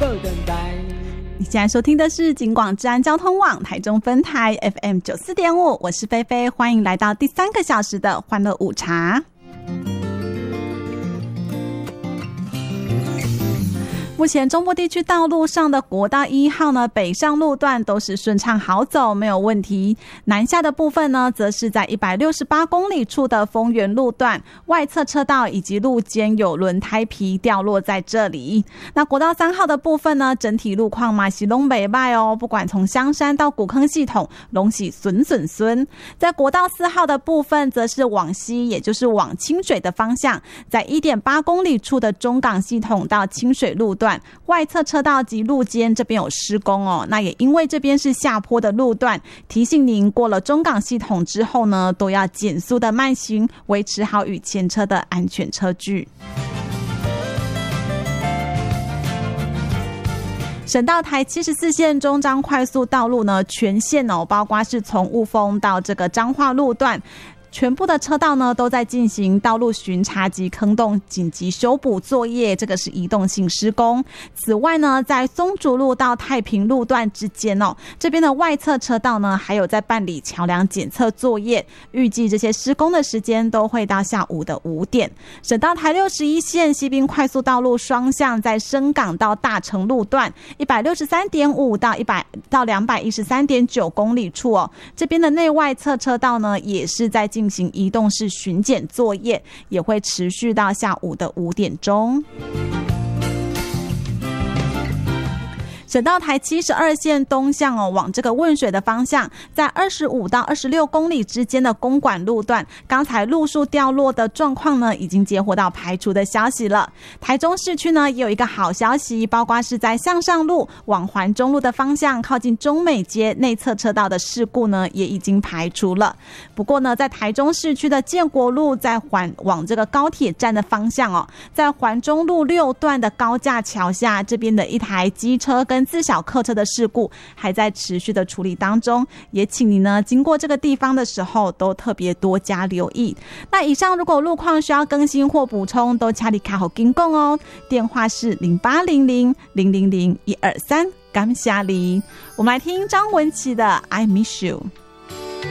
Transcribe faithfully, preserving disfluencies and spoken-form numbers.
报等待。 你现在收听的是警广治安交通网台中分台 F M 九四点五，我是菲菲，欢迎来到第三个小时的欢乐午茶。目前中部地区道路上的国道一号呢，北上路段都是顺畅好走，没有问题。南下的部分呢，则是在一百六十八公里处的丰原路段外侧车道以及路肩有轮胎皮掉落在这里。那国道三号的部分呢，整体路况嘛是拢袂歹哦，不管从香山到古坑系统，拢是顺顺顺。在国道四号的部分，则是往西，也就是往清水的方向，在 一点八公里处的中港系统到清水路段外侧车道及路肩这边有施工哦，那也因为这边是下坡的路段，提醒您过了中港系统之后呢，都要减速的慢行，维持好与前车的安全车距。省道台七十四线中彰快速道路呢，全线哦，包括是从雾峰到这个彰化路段，全部的车道呢都在进行道路巡查及坑洞紧急修补作业，这个是移动性施工。此外呢，在松竹路到太平路段之间哦，这边的外侧车道呢还有在办理桥梁检测作业，预计这些施工的时间都会到下午的五点。省道台六十一线西滨快速道路双向在深港到大成路段 一百六十三点五 到一百到 两百一十三点九 公里处哦，这边的内外侧车道呢也是在进行移动式巡检作业，也会持续到下午的五点钟。省道台七十二线东向哦，往这个汶水的方向，在二十五到二十六公里之间的公馆路段，刚才路树掉落的状况呢，已经接获到排除的消息了。台中市区呢，也有一个好消息，包括是在向上路往环中路的方向，靠近中美街内侧车道的事故呢，也已经排除了。不过呢，在台中市区的建国路，在环往这个高铁站的方向哦，在环中路六段的高架桥下，这边的一台机车跟自小客车的事故还在持续的处理当中，也请你呢经过这个地方的时候都特别多加留意。那以上如果路况需要更新或补充，都请你卡好跟讲哦，电话是零八零零零零零一二三，感谢你。我们来听张文琪的 I Miss You。